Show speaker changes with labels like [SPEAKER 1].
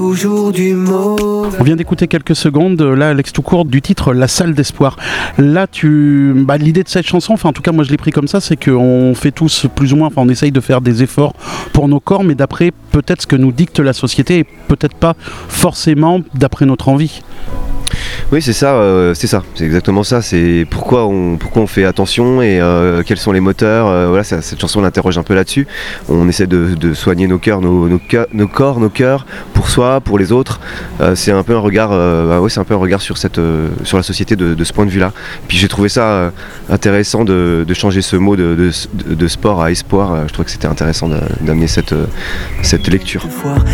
[SPEAKER 1] On vient d'écouter quelques secondes, là, Alex Toucourt, du titre La Salle d'Espoir. Là, l'idée de cette chanson, enfin en tout cas moi je l'ai pris comme ça, c'est qu'on fait tous plus ou moins, enfin on essaye de faire des efforts pour nos corps, mais d'après peut-être ce que nous dicte la société et peut-être pas forcément d'après notre envie.
[SPEAKER 2] Oui, c'est c'est exactement ça. C'est pourquoi on fait attention et quels sont les moteurs. Voilà, cette chanson l'interroge un peu là-dessus. On essaie de soigner nos cœurs, nos corps, nos cœurs, pour soi, pour les autres. C'est un peu un regard, c'est un peu un regard sur la société de ce point de vue-là. Puis j'ai trouvé ça intéressant de changer ce mot de sport à espoir. Je trouve que c'était intéressant d'amener cette lecture.